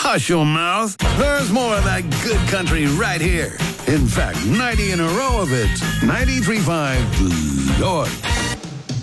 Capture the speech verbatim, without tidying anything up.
Hush your mouth. There's more of that good country right here. In fact, ninety in a row of it. ninety-three point five Joy.